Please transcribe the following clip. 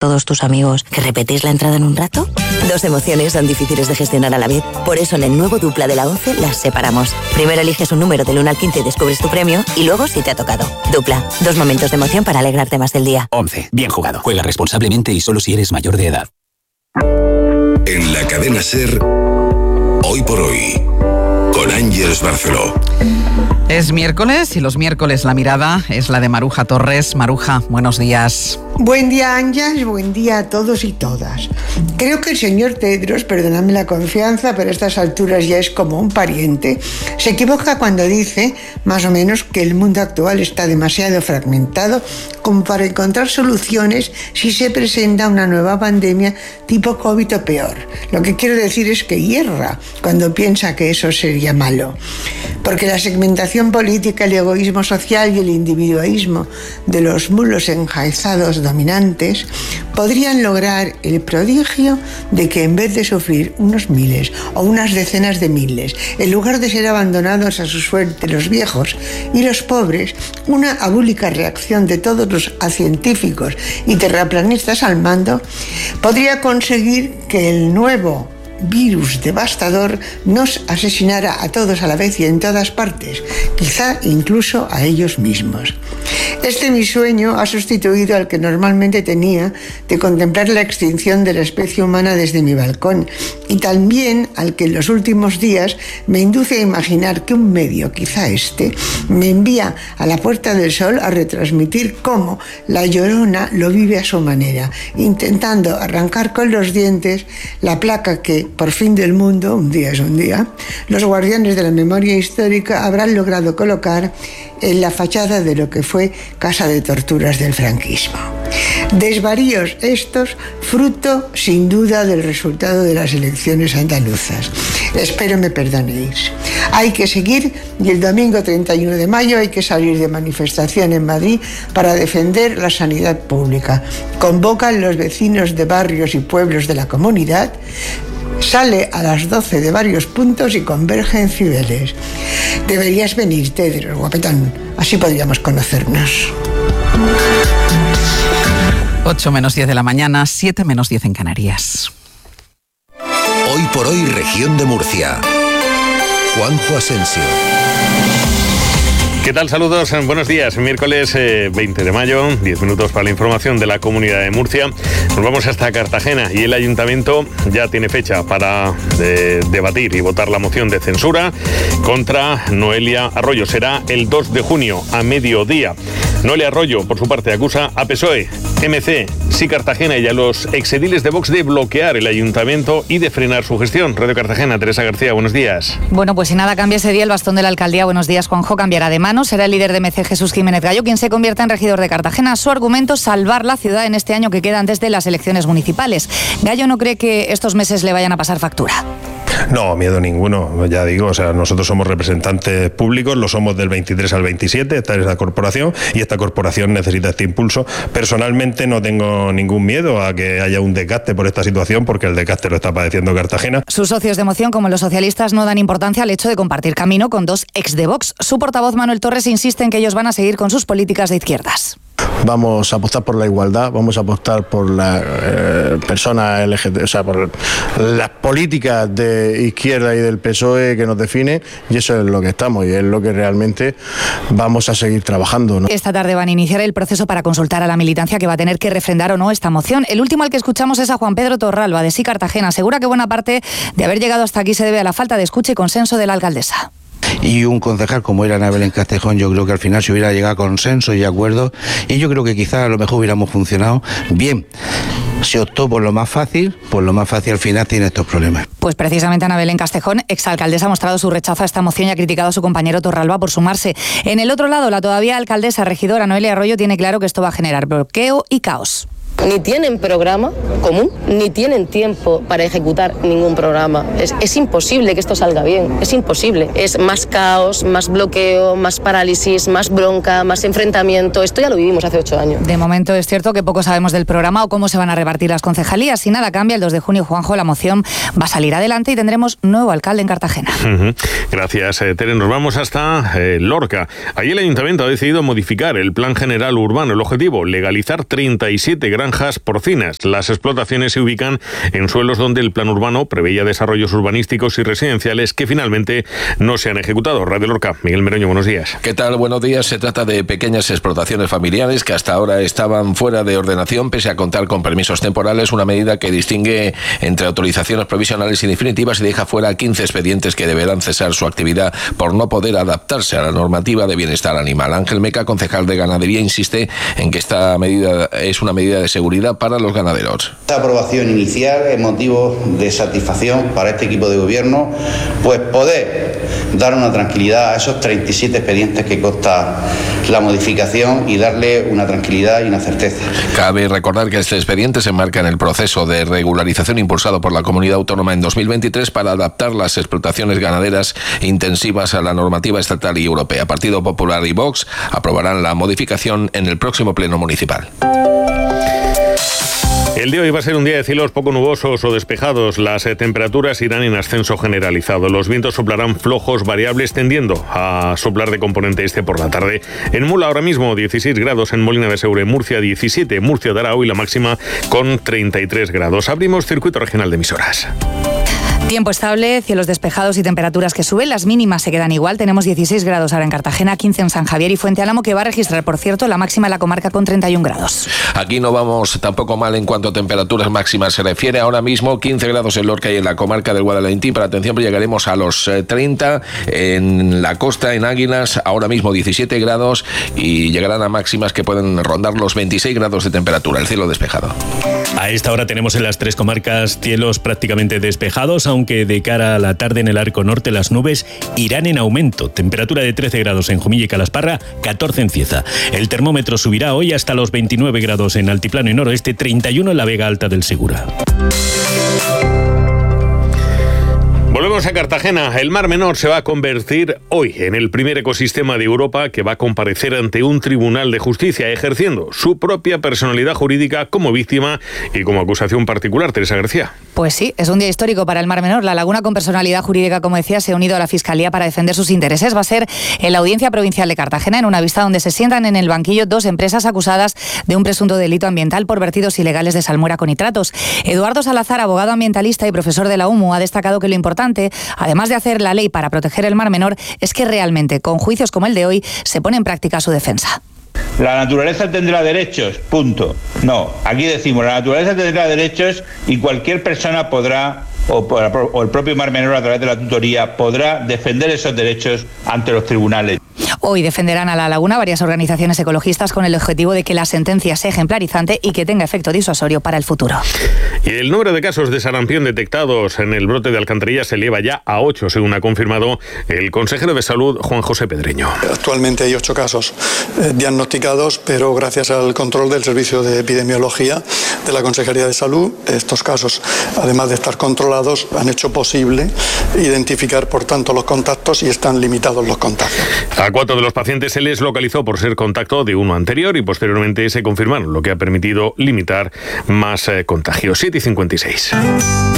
todos tus amigos que repetís la entrada en un rato? Dos emociones son difíciles de gestionar a la vez. Por eso en el nuevo Dupla de la 11 las separamos. Primero eliges un número del 1 al 15 y descubres tu premio, y luego si te ha tocado. Dupla, 2 momentos de emoción para alegrarte más del día. 11. Bien jugado. Juega responsablemente y solo si eres mayor de edad. En la cadena SER, Hoy por Hoy, con Ángeles Barceló. Es miércoles y los miércoles la mirada es la de Maruja Torres. Maruja, buenos días. Buen día, Ángeles, buen día a todos y todas. Creo que el señor Tedros, perdóname la confianza, pero a estas alturas ya es como un pariente, se equivoca cuando dice, más o menos, que el mundo actual está demasiado fragmentado como para encontrar soluciones si se presenta una nueva pandemia tipo COVID o peor. Lo que quiero decir es que hierra cuando piensa que eso sería malo. Porque la segmentación política, el egoísmo social y el individualismo de los mulos enjaizados dominantes podrían lograr el prodigio de que en vez de sufrir unos miles o unas decenas de miles, en lugar de ser abandonados a su suerte los viejos y los pobres, una abúlica reacción de todos los científicos y terraplanistas al mando podría conseguir que el nuevo virus devastador nos asesinara a todos a la vez y en todas partes, quizá incluso a ellos mismos. Este mi sueño ha sustituido al que normalmente tenía de contemplar la extinción de la especie humana desde mi balcón, y también al que en los últimos días me induce a imaginar que un medio, quizá este, me envía a la Puerta del Sol a retransmitir cómo la Llorona lo vive a su manera, intentando arrancar con los dientes la placa que, por fin del mundo, un día es un día, los guardianes de la memoria histórica habrán logrado colocar en la fachada de lo que fue casa de torturas del franquismo. Desvaríos estos, fruto sin duda del resultado de las elecciones andaluzas. Espero me perdonéis. Hay que seguir y el domingo 31 de mayo hay que salir de manifestación en Madrid para defender la sanidad pública. Convocan los vecinos de barrios y pueblos de la comunidad. Sale a las 12 de varios puntos y converge en Cibeles. Deberías venir, Tedros, guapetón. Así podríamos conocernos. 8 menos 10 de la mañana, 7 menos 10 en Canarias. Hoy por Hoy, región de Murcia. Juanjo Asensio. ¿Qué tal? Saludos, buenos días. Miércoles 20 de mayo, 10 minutos para la información de la Comunidad de Murcia. Nos vamos hasta Cartagena y el Ayuntamiento ya tiene fecha para debatir y votar la moción de censura contra Noelia Arroyo. Será el 2 de junio a mediodía. Noelia Arroyo, por su parte, acusa a PSOE, MC, Sí Cartagena y a los exediles de Vox de bloquear el Ayuntamiento y de frenar su gestión. Radio Cartagena, Teresa García, buenos días. Bueno, pues si nada cambia ese día, el bastón de la alcaldía, buenos días, Juanjo, cambiará de mano. Será el líder de MC, Jesús Jiménez Gallo, quien se convierta en regidor de Cartagena. Su argumento, salvar la ciudad en este año que queda antes de las elecciones municipales. Gallo no cree que estos meses le vayan a pasar factura. No, miedo ninguno, ya digo, o sea, nosotros somos representantes públicos, lo somos del 23 al 27, esta es la corporación y esta corporación necesita este impulso. Personalmente no tengo ningún miedo a que haya un desgaste por esta situación, porque el desgaste lo está padeciendo Cartagena. Sus socios de moción, como los socialistas, no dan importancia al hecho de compartir camino con dos ex de Vox. Su portavoz, Manuel Torres, insiste en que ellos van a seguir con sus políticas de izquierdas. Vamos a apostar por la igualdad, vamos a apostar por la persona LGTB, o sea, por las políticas de izquierda y del PSOE que nos define, y eso es lo que estamos y es lo que realmente vamos a seguir trabajando, ¿no? Esta tarde van a iniciar el proceso para consultar a la militancia que va a tener que refrendar o no esta moción. El último al que escuchamos es a Juan Pedro Torralba, de Sí Cartagena. Asegura que buena parte de haber llegado hasta aquí se debe a la falta de escucha y consenso de la alcaldesa. Y un concejal como era Ana Belén Castejón, yo creo que al final se hubiera llegado a consenso y acuerdo, y yo creo que quizás a lo mejor hubiéramos funcionado bien. Se optó por lo más fácil al final tiene estos problemas. Pues precisamente Ana Belén Castejón, exalcaldesa, ha mostrado su rechazo a esta moción y ha criticado a su compañero Torralba por sumarse. En el otro lado, la todavía alcaldesa regidora Noelia Arroyo tiene claro que esto va a generar bloqueo y caos. Ni tienen programa común, ni tienen tiempo para ejecutar ningún programa. Es imposible que esto salga bien, es imposible. Es más caos, más bloqueo, más parálisis, más bronca, más enfrentamiento. Esto ya lo vivimos hace 8 años. De momento es cierto que poco sabemos del programa o cómo se van a repartir las concejalías. Si nada cambia, el 2 de junio, Juanjo, la moción va a salir adelante y tendremos nuevo alcalde en Cartagena. Gracias, Tere. Nos vamos hasta Lorca. Ahí el Ayuntamiento ha decidido modificar el Plan General Urbano. El objetivo, legalizar 37 granjas granjas porcinas. Las explotaciones se ubican en suelos donde el plan urbano preveía desarrollos urbanísticos y residenciales que finalmente no se han ejecutado. Radio Lorca, Miguel Meroño, buenos días. ¿Qué tal? Buenos días. Se trata de pequeñas explotaciones familiares que hasta ahora estaban fuera de ordenación pese a contar con permisos temporales, una medida que distingue entre autorizaciones provisionales y definitivas y deja fuera 15 expedientes que deberán cesar su actividad por no poder adaptarse a la normativa de bienestar animal. Ángel Meca, concejal de Ganadería, insiste en que esta medida es una medida de seguridad para los ganaderos. Esta aprobación inicial es motivo de satisfacción para este equipo de gobierno, pues poder dar una tranquilidad a esos 37 expedientes que consta la modificación y darle una tranquilidad y una certeza. Cabe recordar que este expediente se enmarca en el proceso de regularización impulsado por la Comunidad Autónoma en 2023 para adaptar las explotaciones ganaderas intensivas a la normativa estatal y europea. Partido Popular y Vox aprobarán la modificación en el próximo pleno municipal. El día de hoy va a ser un día de cielos poco nubosos o despejados. Las temperaturas irán en ascenso generalizado. Los vientos soplarán flojos variables tendiendo a soplar de componente este por la tarde. En Mula ahora mismo 16 grados, en Molina de Segura, en Murcia 17. Murcia dará hoy la máxima con 33 grados. Abrimos circuito regional de emisoras. Tiempo estable, cielos despejados y temperaturas que suben. Las mínimas se quedan igual. Tenemos 16 grados ahora en Cartagena, 15 en San Javier y Fuente Álamo, que va a registrar, por cierto, la máxima en la comarca con 31 grados. Aquí no vamos tampoco mal en cuanto a temperaturas máximas se refiere. Ahora mismo 15 grados en Lorca y en la comarca del Guadalentín. Para atención, pues llegaremos a los 30 en la costa, en Águilas. Ahora mismo 17 grados y llegarán a máximas que pueden rondar los 26 grados de temperatura. El cielo despejado. A esta hora tenemos en las tres comarcas cielos prácticamente despejados, aunque de cara a la tarde en el arco norte las nubes irán en aumento. Temperatura de 13 grados en Jumilla y Calasparra, 14 en Cieza. El termómetro subirá hoy hasta los 29 grados en Altiplano y Noroeste, 31 en la Vega Alta del Segura. Volvemos a Cartagena. El Mar Menor se va a convertir hoy en el primer ecosistema de Europa que va a comparecer ante un tribunal de justicia ejerciendo su propia personalidad jurídica como víctima y como acusación particular. Teresa García. Pues sí, es un día histórico para el Mar Menor. La Laguna, con personalidad jurídica, como decía, se ha unido a la Fiscalía para defender sus intereses. Va a ser en la Audiencia Provincial de Cartagena, en una vista donde se sientan en el banquillo dos empresas acusadas de un presunto delito ambiental por vertidos ilegales de salmuera con nitratos. Eduardo Salazar, abogado ambientalista y profesor de la UMU, ha destacado que lo importante, además de hacer la ley para proteger el Mar Menor, es que realmente, con juicios como el de hoy, se pone en práctica su defensa. La naturaleza tendrá derechos, punto. No, aquí decimos, la naturaleza tendrá derechos y cualquier persona podrá, o el propio Mar Menor a través de la tutoría, podrá defender esos derechos ante los tribunales. Hoy defenderán a la Laguna varias organizaciones ecologistas con el objetivo de que la sentencia sea ejemplarizante y que tenga efecto disuasorio para el futuro. Y el número de casos de sarampión detectados en el brote de Alcantarilla se eleva ya a 8, según ha confirmado el consejero de Salud, Juan José Pedreño. Actualmente hay 8 casos diagnosticados, pero gracias al control del Servicio de Epidemiología de la Consejería de Salud, estos casos, además de estar controlados, han hecho posible identificar, por tanto, los contactos y están limitados los contagios. A 4 de los pacientes se les localizó por ser contacto de uno anterior y posteriormente se confirmaron, lo que ha permitido limitar más contagios. 7:56.